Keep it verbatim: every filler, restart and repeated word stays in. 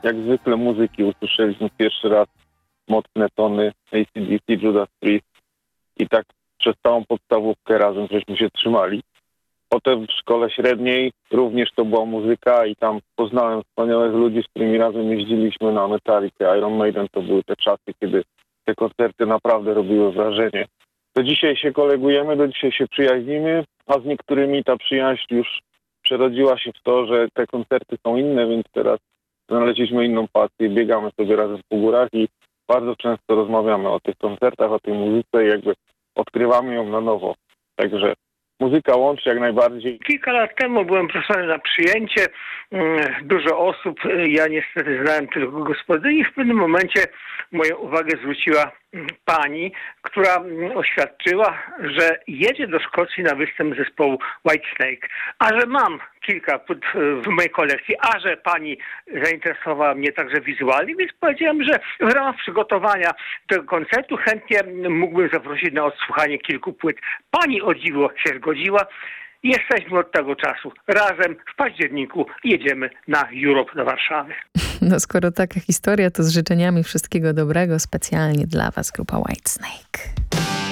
jak zwykle muzyki usłyszeliśmy pierwszy raz mocne tony A C D C, Judas Priest i tak przez całą podstawówkę razem żeśmy się trzymali. Potem w szkole średniej również to była muzyka i tam poznałem wspaniałych ludzi, z którymi razem jeździliśmy na Metallicę, Iron Maiden. To były te czasy, kiedy te koncerty naprawdę robiły wrażenie. Do dzisiaj się kolegujemy, do dzisiaj się przyjaźnimy, a z niektórymi ta przyjaźń już przerodziła się w to, że te koncerty są inne, więc teraz znaleźliśmy inną pasję, biegamy sobie razem po górach i bardzo często rozmawiamy o tych koncertach, o tej muzyce i jakby odkrywamy ją na nowo. Także muzyka łączy jak najbardziej. Kilka lat temu byłem proszony na przyjęcie. Dużo osób, ja niestety znałem tylko gospodyni. W pewnym momencie moją uwagę zwróciła pani, która oświadczyła, że jedzie do Szkocji na występ zespołu Whitesnake. A że mam kilka płyt w mojej kolekcji, a że pani zainteresowała mnie także wizualnie, więc powiedziałem, że w ramach przygotowania tego koncertu chętnie mógłbym zaprosić na odsłuchanie kilku płyt. Pani o dziwo się zgodziła. Jesteśmy od tego czasu razem. W październiku jedziemy na Europe do Warszawy. No skoro taka historia, to z życzeniami wszystkiego dobrego specjalnie dla was grupa Whitesnake.